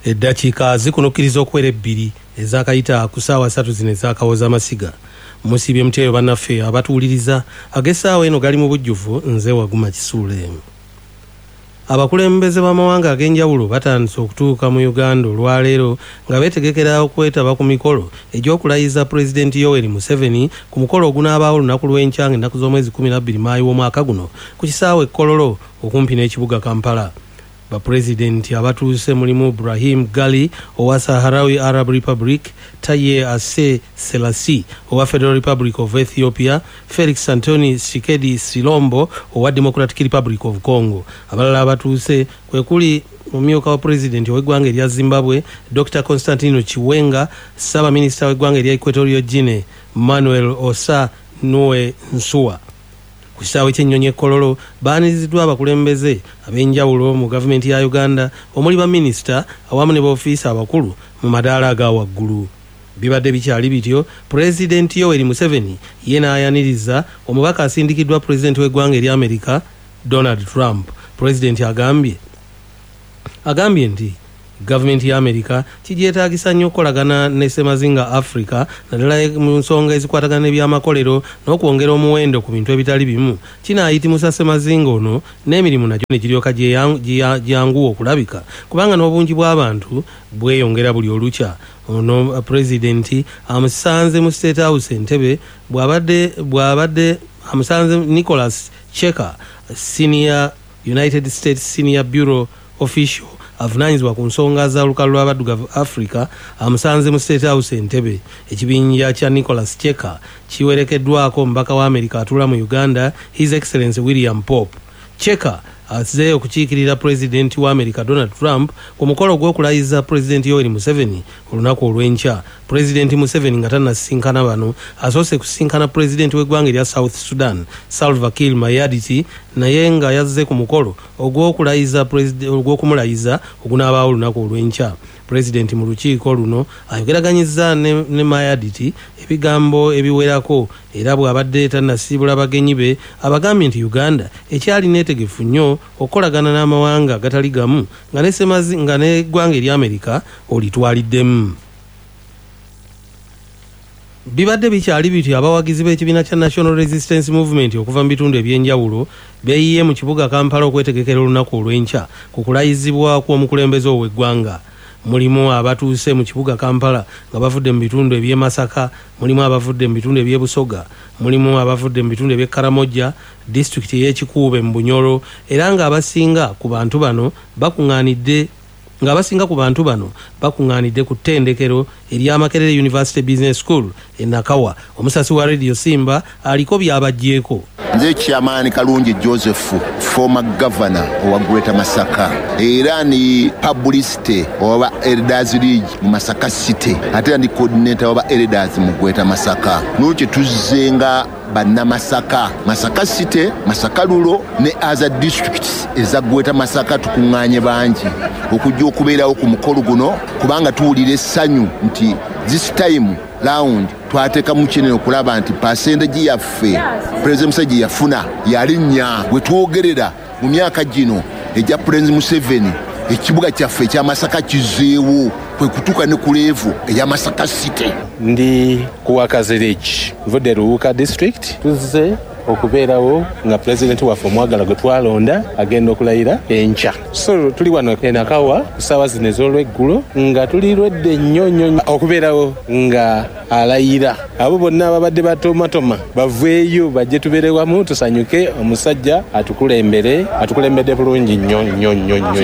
Eddakiika zikunukkiriza okuwera 2 ezakayita ku ssaawa 3 zino ezakawoza amasiga. Musibye mutyeyo bannaffe abatuwuliriza ag'essaawa eno gali mu bujjuvu. Nze Waguma Kisuule. Abakulembeze b'amawanga ag'enjawulo batandise okutuuka mu Uganda olwaleero nga beetegekera okwetaba ku mikolo egy'okulayiza Pulezidenti Yoweri Museveni ku mukolo ogunaabaawo olunaku lw'enkya ennaku z'omwezi 12 Maayi w'omwaka guno ku kisaawe Kololo okumpi n'ekibuga Kampala. Bapulezidenti abatuuse mulimu Ibrahim Gali owa Sahrawi Arab Republic, Taye Ase Selassie owa Federal Republic of Ethiopia, Felix Anthony Tshisekedi Tshilombo owa Democratic Republic of Congo. Abalala abatuuse kwe kuli omumyuka wa pulezidenti w'eggwanga erya Zimbabwe Dr. Constantino Chiwenga, Ssaabaminisita w'eggwanga erya Equatorial Guinea Manuel Osa Nwe Nsua. Ku kisaawe ky'ennyonyi e Kololo baaniriziddwa abakulembeze ab'enjawulo mu gavumenti ya Uganda omuli baminisita awamu ne b'ofiisa abakulu mu madaala aga waggulu. Bibadde bikyali bityo, Pulezidenti Yoweri Museveni ye n'ayaniriza omubaka asindikiddwa pulezidenti w'eggwanga erya Amerika Donald Trump. Pulezidenti agambye nti gavumenti ya Amerika kigyetaagisa nnyo okukolagana ne Ssemazinga Africa naddala mu nsonga ezikwatagana n'ebyamakolero n'okwongera omuwendo ku bintu ebitali bimu. Kinaayitimusa Ssemazinga ono n'emirimu nagyo ne giryoka gyanguwa okulabika kubanga n'obungi bw'abantu bweyongera buli olukya. Ono pulezidenti amusanze mu State House Entebbe bw'abadde amusanze Nicholas Checker, senior United States Senior Bureau Official avunaanyizibwa ku nsonga za lukalu lw'abaddugavu Africa, amusanze mu State House Entebbe. Ekibinja kya Nicholas Checker kiwerekeddwako omubaka wa Amerika atuula mu Uganda, His Excellency William Pope. Checker azze okukiikirira pulezidenti wa Amerika Donald Trump ku mukolo gw'okulayiza Pulezidenti Yoweri Museveni olunaku olw'enkya. Pulezidenti Museveni nga tannasisinkana bano asoose kusisinkana pulezidenti w'eggwanga erya South Sudan Salva Kiir Mayardit naye nga yazze ku mukolo ogw'okumulayiza ogunaabaawo olunaku olw'enkya. Pulezidenti mu lukiiko luno ayogeraganyizza ne Mayardit ebigambo ebiwerako era bw'abadde tannasiibula bagenyi be abagambye nti Uganda ekyali neetegefu nnyo okukolagana n'amawanga agatali gamu nga n'eggwanga erya Amerika olitwaliddemu. Bibadde bikyali bityo, abawagizi b'ekibiina kya National Resistance Movement okuva mu bitundu ebyenjawulo beeyiye mu kibuga Kampala okwetegekera olunaku olw'enkya ku kulayizibwa kw'omukulembeze ow'eggwanga. Mulimu abatuuse mu kibuga Kampala nga bavudde mu bitundu eby'e Masaka, mulimu abavudde mu bitundu eby'e Busoga, mulimu abavudde mu bitundu eby'e Karamoja, disitulikiti ey'Ekikuube mu Bunyoro, era ng'abasinga ku bantu bano bakuŋŋaanidde ku ttendekero erya Makerere University Business School e Nakawa. Omusasi wa Radio Simba aliko byabaggyeko. Nze Kyamaani Kalungi Joseph, former governor owa Greater Masaka era ni publicity owa Elders League mu Masaka City ate ndi coordinator owa Elders mu Greater Masaka. Nuche tuzenga banna Masaka City, Masaka Lulo ne other districts eza Greater Masaka tukuŋŋaanye bangi okujja okubeerawo ku mukolo guno kubanga tuwulira essanyu nti this time round twateka mu kinene okulaba nti percentage yaffe President Museveni yafuna yalinnya bwe twogerera mu myaka gino ejja President Museveni ekibuga kyaffe ekya Masaka kizeewo kwe kutuuka ne ku level eya Masaka City. Ndi kuwakazireji nvudde Luwuka district tuzze okubeerawo nga pulezidenti waffe omwagala gwe twalonda agenda okulayira enkya. So tuli wano e Nakawa ku ssaawa zino ez'olweggulo nga tulirwedde nnyo okubeerawo nga alayira. Abo bonna ababadde batomatoma baveeyo bajje tubeere wamu tusanyuke omusajja atukulembedde bulungi nnyo.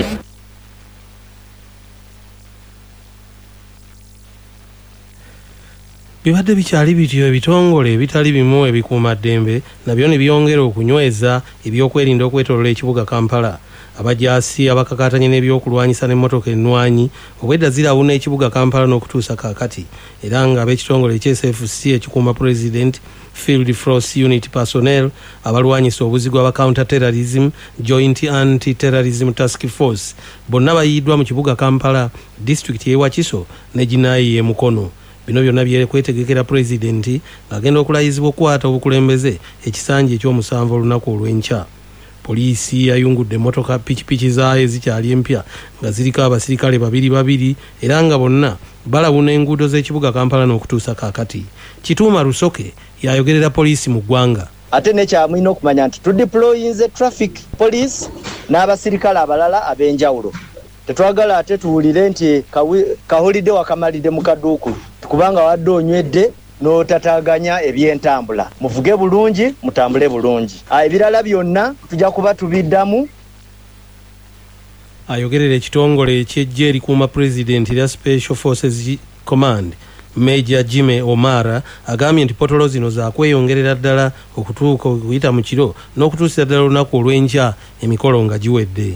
Bibadde bikyali bityo, ebitongole ebitali bimu ebikuumaddembe nabyo ne byongera okunyweza ebyokwerinda okwetoolola ekibuga Kampala. Abajaasi abakakaatanye n'ebyokulwanyisa n'emmotoka ennwanyi obwedda zirawuna ekibuga Kampala n'okutuusa kaakati, era nga ab'ekitongole eky'SFC ekikuuma President Field Force Unit Personnel abalwanyisa obuzigo aba Counter Terrorism Joint Anti-Terrorism Task Force bonna bayiddwa mu kibuga Kampala, disitulikiti y'e Wakiso ne Jinai y'e Mukono. Bino byonna byekwetegekera pulezidenti ng'agenda okulayizibwa okukwata obukulembeze ekisanja eky'omusanvu olunaku olw'enkya. Poliisi yayungudde emmotoka pikipiki zaayo ezikyali empya nga ziriko abasirikale babiri era nga bonna balawuna enguudo z'ekibuga Kampala n'okutuusa kaakati. Kituuma Lusoke yayogerera poliisi mu ggwanga. Ate nekyamulina okumanya nti tudeployinze traffic police n'abasirikale abalala ab'enjawulo. Tetwagala ate tuwulire nti kahulidde wakamalidde mu kaduukulu kubanga wadde onywedde n'otataganya ebyentambula. Muvuge bulungi, mutambule bulungi. Ebirala byonna tujja kuba tubiddamu. Ayogerera ekitongole eky'eggye erikuuma President erya Special Forces Command Major Jimmy Omara agambye nti potolo zino zakweyongerera ddala okutuuka okuyita mu kiro n'okutuusira ddala olunaku olw'enkya emikolo nga giwedde.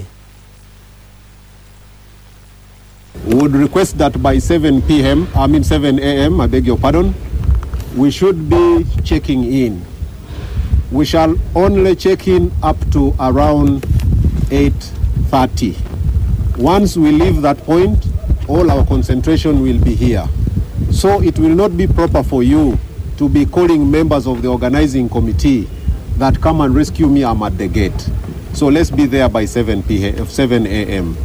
Would request that by 7 a.m., I beg your pardon, we should be checking in. We shall only check in up to around 8:30. Once we leave that point, all our concentration will be here. So it will not be proper for you to be calling members of the organizing committee that come and rescue me, I'm at the gate. So let's be there by 7 a.m.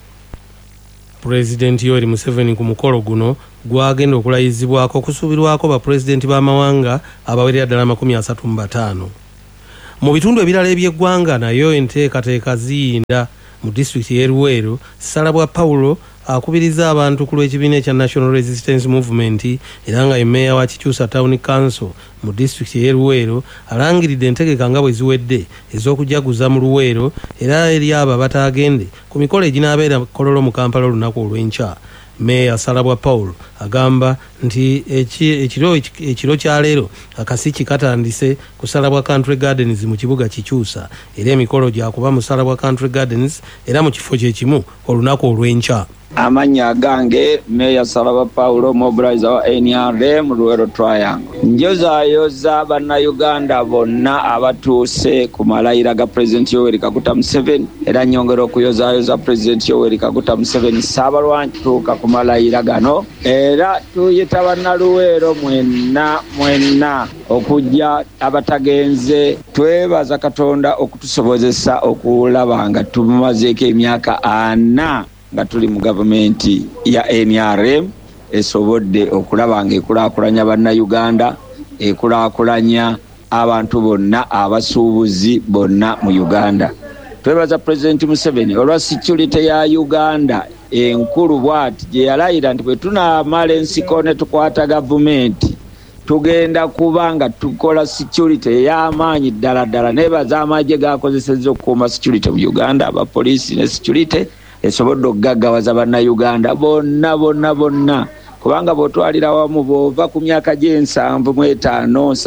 President Yoweri Museveni ku mukolo guno gwagenda okulayizibwako okusuubirwako bapulezidenti b'amawanga abawerera ddala 35. Mu bitundu ebirala eby'eggwanga nayo enteekateeka ziyinda mu disitulikiti y'e Luweero. Salabwa Paulo akubiriza abantu ku lw'ekibiina ekya National Resistance Movement era nga emmeeya wa Kikyusa Town Council mu disitulikiti y'e Luweero alangiridde entegeka nga bwe ziwedde ez'okujaguza mu Luweero era eri abo abatagende ku mikolo eginaabeera Kololo mu Kampala olunaku olw'enkya. Meya Salabwa Paul agamba nti ekiro kya leero akasiki katandise ku Salabwa Country Gardens mu kibuga Kikyusa era emikolo gyakuba mu Salabwa Country Gardens era mu kifo kyekimu olunaku olw'enkya. Amanya gange Meya Salabwa Paulo mobilizer wa NRM Luweero Triangle. Njozayoza bannayuganda bonna abatuuse ku malayira ga President Yoweri Kaguta Museveni era nyongera okuyozayoza President Yoweri Kaguta Museveni Saabalwanyi tuuka ku malayira gano era tuyita bannaluweero mwenna okujja abatagenze. Twebaza Katonda okutusobozesa okulaba nga tumazeeko emyaka 4 nga tuli mu gavumenti ya NRM esobodde okulaba nga ekulaakulanya bannayuganda, ekulaakulanya abantu bonna abasuubuzi bonna mu Uganda. Twebaza President Museveni olwa security ya Uganda enkulu bw'ati gye yalayira nti bwe tunaamala ensiko ne tukwata gavumenti tugenda kuba nga tukola security ey'amaanyi ddala. Nebaza amagye gakozesezza okukuuma security mu Uganda, abapoliisi ne security esobodde okugaggawaza bannayuganda bonna kubanga bw'otwalira wamu bw'ova ku myaka gye'75,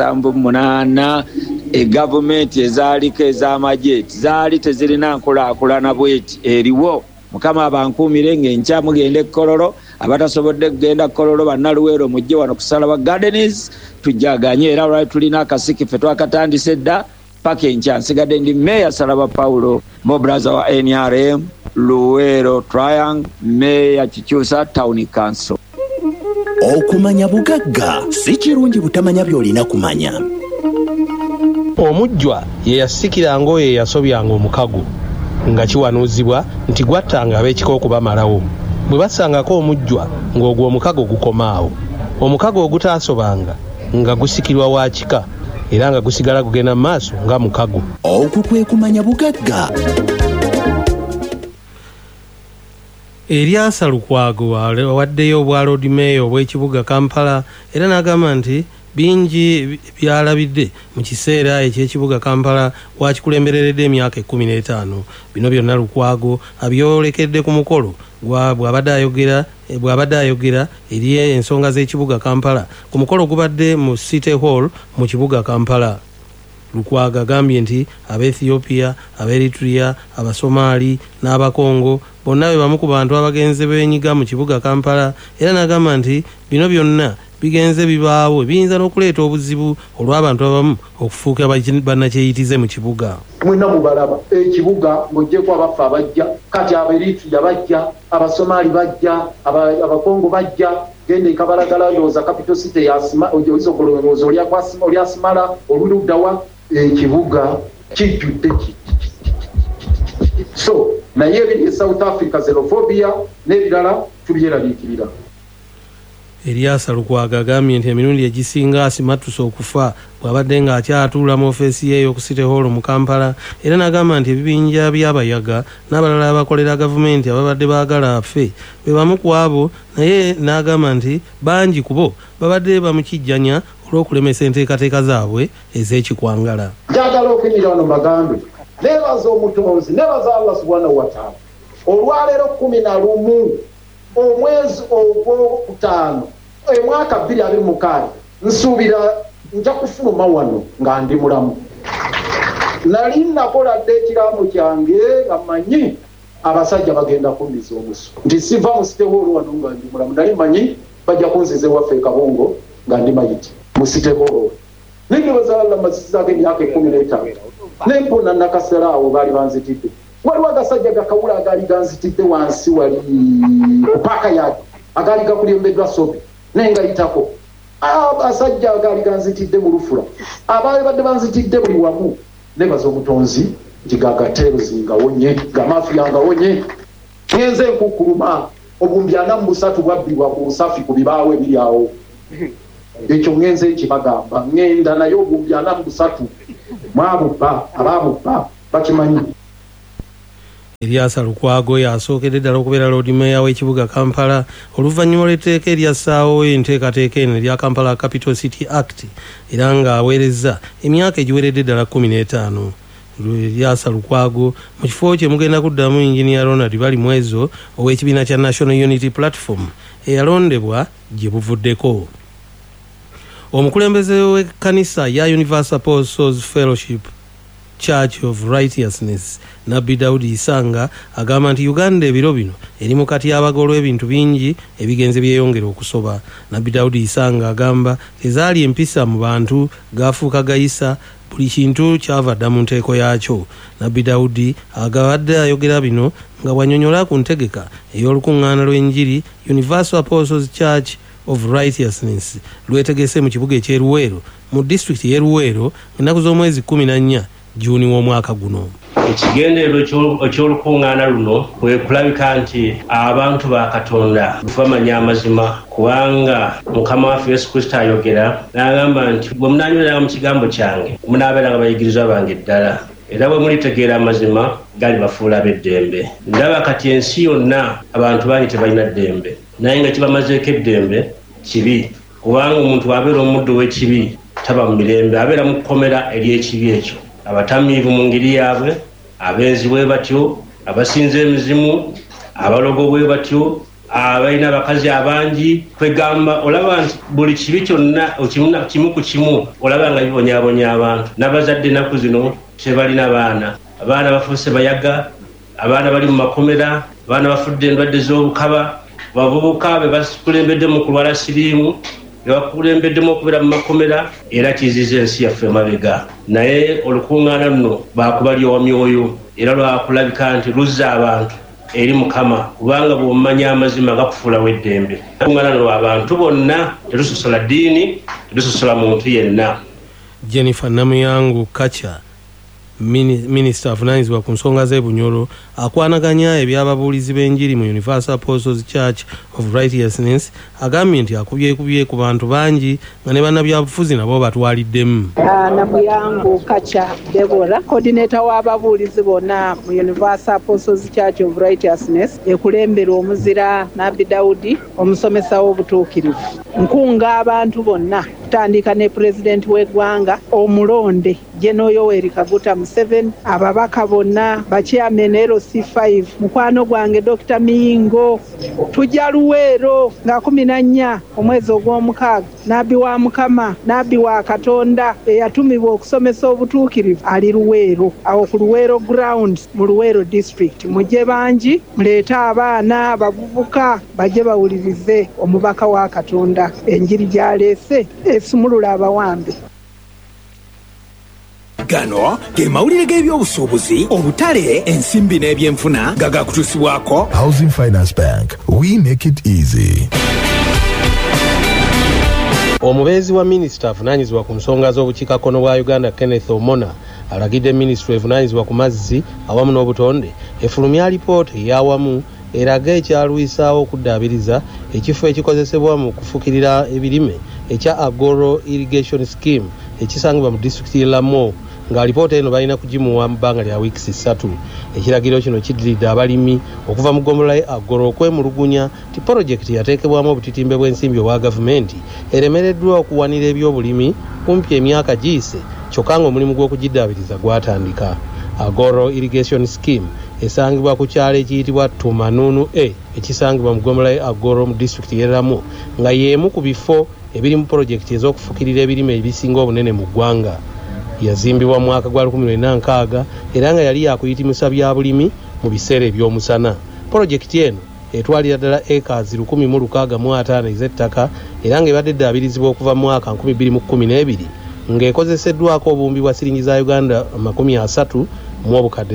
78 egavumenti ezaaliko ez'amagye zaali tezirina nkulaakulana bweti eriwo. Mukama abankuumire ng'enkya mugenda e Kololo, abatasobodde kugenda Kololo bannaluweero mujje wano ku Salabwa Gardens tujjaganye era lwali tulina akasiki ffe twakatandise dda paka enkya. Nsigadde ndi Meya Salabwa Paulo mobilizer wa NRM Luweero Triangle, Meya Kikyusa Town Council. Okumanya bugagga si kirungi butamanya by'olina kumanya. Omujjwa ye yasikiranga oyo eyasobyanga omukago nga kiwanuuzibwa nti gwattanga ab'ekika okubamalawo. Bwe basangako omujjwa ng'ogwo omukago gukomaawo, omukago ogutaasobanga nga gusikirwa wa kika era nga gusigala kugenda mu maaso nga mukago. Okwo kwe kumanya bugagga. Eriasa Lukwago awaddeyo obwa Lord Mayor obw'ekibuga Kampala era n'agamba nti bingi byalabidde mu kiseera eky'ekibuga Kampala wakikulembereredde emyaka 15. Bino byonna Lukwago abyolekedde ku mukolo bw'abadde ayogera eri ensonga z'ekibuga Kampala ku mukolo gubadde mu City Hall mu kibuga Kampala. Lukwago agambye nti Abaethiopia, Abaeritrea, Abasomali n'Abakongo bonna be bamu ku bantu abagenze beenyiga mu kibuga Kampala era n'agamba nti bino byonna bigenze bibaawo biyinza n'okuleeta obuzibu olw'abantu abamu okufuuka bannakyeyitize mu kibuga. Mwina mubalaba ekibuga ng'oggyeko abaffe abajja kati Abaeritrea bajja, Abasomali bajja, Abakongo bajja, genda e Kabalagala ndowooza capital city oyinza okulowooza oli asimala oluluddawa. Ekibuga kijjudde so naye ebiri South Africa xenophobia n'ebirala tubyeraliikirira. Eriasa Lukwago agambye nti emirundi egisinga asimattusa okufa bw'abadde ng'akyatuula mu ofeesi ye ey'oku City Hall mu Kampala, era n'agamba nti ebibinja by'abayaga n'abalala abakolera gavumenti ababadde baagala afe be bamu ku abo, naye n'agamba nti bangi ku bo babadde bamukijjanya olw'okulemesa enteekateeka zaabwe ez'ekikwangala. Njagala okunyira wano bagambe neebaza omutonzi, neebaza Allah subhanahu wa ta'ala olwaleero 11 omwezi ogwokutaano omwaka 2026 nsuubira nja kufuluma wano nga ndi mulamu. Nali nakoladde ekiraamo kyange nga manyi abasajja bagenda kunniza omusu nti siva mu City Hall wano nga ndi mulamu. Nali manyi bajja kunziza ewaffe Kabongo nga ndi mayiti mu City Hall. Nindibaza Allah mazisizaako emyaka 15 nempona nakasera awo baali banzitidde. Waliwo agasajja gakawula agaali ganzitidde wansi wali paka yadi agaali gakulembeddwa Sobi nengayitako. Abasajja agaali ganzitidde mu Lufula abaali badde banzitidde buli wamu. Nebaza omutonzi nti gagateerozi ngawonye, gamafiya ngawonye. Ngenze enkukuluma obumbi 43 bwabbibwa ku Busafi ku bibaawo ebiri awo. Ekyo ngenze nkibagamba, ngenda naye obumbi 43 mwabubba ababubba bakimanyi. Eriasa Lukwago yasookedde ddala okubeera Lord Mayor w'ekibuga Kampala oluvannyuma lw'etteeka eryassaawo enteekateeka eno erya Kampala Capital City Act, era ng'aweerezza emyaka egiweredde ddala 15. Eriasa Lukwago mu kifo kye mugenda kuddamu Engineer Ronald Balimwezo ow'ekibiina kya National Unity Platform eyalondebwa gye buvuddeko. Omukulembeze w'ekkanisa ya Universal Apostles Fellowship Church of Righteousness Nabbi Daudi Isanga agamba nti Uganda ebiro bino eri mu kati y'abagolwa ebintu bingi ebigenze byeyongera okusoba. Nabbi Daudi Isanga agamba tezaali empisa mu bantu gafuuka gayisa, buli kintu kyava dda mu nteeko yaakyo. Nabbi Daudi agabadde ayogera bino nga bwanyonyola ku ntegeka ey'olukuŋŋaana lw'enjiri Universal Apostles Church of Righteousness lwetegese mu kibuga eky'Eruweero mu disitulikiti y'Eruweero ennaku z'omwezi 14 Juni w'omwaka guno. Ekigendererwa eky'olukuŋŋaana luno kwe kulabika nti abantu ba Katonda bamanya amazima, kubanga Mukama waffe Yesu Kristo ayogera n'agamba nti bwe munaanyweranga mu kigambo kyange munaabeeranga bayigirizwa bange ddala, era bwe mulitegeera amazima gali bafuula ab'eddembe. Ndaba kati ensi yonna abantu bangi tebalina ddembe, naye nga kibamazeeko eddembe kibi, kubanga omuntu bw'abeera omuddu w'ekibi taba mu mirembe, abeera mu kkomera ery'ekibi ekyo. Abatamiivu mu ngeri yaabwe, abenzi bwe batyo, abasinza emizimu, abalogo bwe batyo, abalina abakazi abangi. Kwegamba olaba nti buli kibi kyonna kimu ku kimu olaba nga bibonyabonya abantu. N'abazadde ennaku zino tebalina baana, abaana bafuuse bayaga, abaana bali mu makomera, abaana bafudde endwadde z'obukaba, bavubuka be bakulembedde mu kulwala siriimu, bakulembeddemu okubeera mu makomera, era kiziza ensi yaffe emabega. Naye olukuŋŋaana luno baakubalyowa myoyo era lwakulabika nti luzza abantu eri Mukama, kubanga bw'omanya amazima gakufuulawo eddembe. Olukuŋŋaana luno abantu bonna, terusosola ddiini, terusosola muntu yenna. Jennifer Namuyangu Kacha, Minisita avunaanyizibwa ku nsonga z'ebunyolo, akwanaganya eby'ababuulizi b'enjiri mu Universal Apostles Church of Righteousness, agambye nti akubyekubye ku bantu bangi nga ne bannabyabufuzi nabo batwaliddemu. Namuyangu Kacha Deborah, coordinator w'ababuulizi bonna mu Universal Apostles Church of Righteousness, ekulembera omuzira Nabbi Daudi, omusomesa w'obutuukirivu. Nkunga abantu bonna kutandika ne Pulezidenti w'eggwanga omulonde General Yoweri Kaguta Museveni, ababaka bonna, bachairman LC5, mukwano gwange Dr. Miyingo, tujja Luweero nga 14 omwezi ogw'omukaaga. Nabbi wa Mukama, Nabbi wa Katonda eyatumibwa okusomesa obutuukirivu ali Luweero, awo ku Luweero ground mu Luweero district. Mujje bangi, muleete abaana abavubuka bajje bawulirize omubaka wa Katonda enjiri gy'aleese esumulula abawambe. Gano ge mawulire g'ebyobusuubuzi, obutale, ensimbi n'ebyenfuna gagakutuusibwako Housing Finance Bank. We make it easy. Omubeezi wa minisita avunaanyizibwa ku nsonga z'obukiikakkono bwa Uganda Kenneth Omona alagidde minisitule evunaanyizibwa ku mazzi awamu n'obutonde efulumya alipoota ey'awamu eraga ekyalwisaawo okuddaabiriza ekifo ekikozesebwa mu kufukirira ebirime ekya Agoro Irrigation Scheme ekisangibwa mu disitulikiti y'e Lamu, ng'alipoota eno balina kugimuwa mu bbanga lya wiikisi 3. Ekiragiro kino kiddiridde abalimi okuva mu ggombolola ye Agoro okwemulugunya ti pulojekiti yateekebwamu obutitimbe bw'ensimbi obwa gavumenti eremereddwa okuwanira ebyobulimi kumpi emyaka giyise, kyokka ng'omulimu gw'okugiddaabiriza gwatandika. Agoro Irrigation Scheme esangibwa ku kyalo ekiyitibwa Tumanunu ekisangibwa mu ggombolola ye Agoro mu disitulikiti y'e Lamu, nga y'emu ku bifo ebiri mu pulojekiti ez'okufukirira ebirime ebisinga obunene mu ggwanga. Yazimbibwa mu mwaka gwa 2006 era nga yali yakuyitimusa bya bulimi mu biseera eby'omusana. Pulojekiti eno etwalira ddala acres 1,650 ez'ettaka era ng'ebadde eddaabirizibwa okuva mu mwaka 2012 ng'ekozeseddwako obuwumbi bwa siringi za Uganda 30 mu obukadde